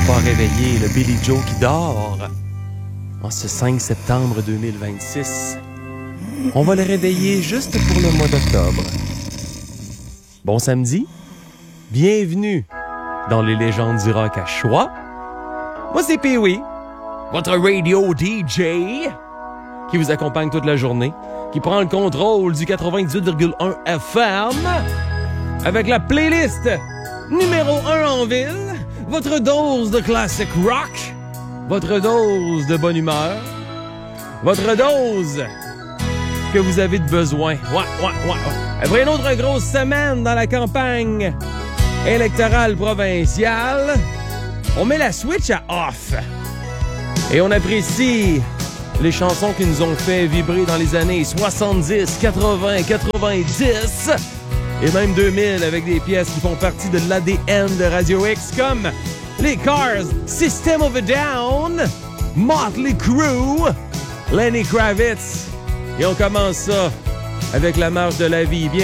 pas réveiller le Billy Joe qui dort en ce 5 septembre 2026. On va le réveiller juste pour le mois d'octobre. Bon samedi, bienvenue dans les légendes du rock à choix. Moi c'est Pee-Wee, votre radio DJ, qui vous accompagne toute la journée, qui prend le contrôle du 98,1 FM avec la playlist numéro 1 en ville, votre dose de classic rock, votre dose de bonne humeur, votre dose que vous avez de besoin. Ouais. Après une autre grosse semaine dans la campagne électorale provinciale, on met la switch à off et on apprécie les chansons qui nous ont fait vibrer dans les années 70, 80, 90 et même 2000 avec des pièces qui font partie de l'ADN de Radio X comme les Cars, System of a Down, Motley Crue, Lenny Kravitz. Et on commence ça avec la marche de la vie.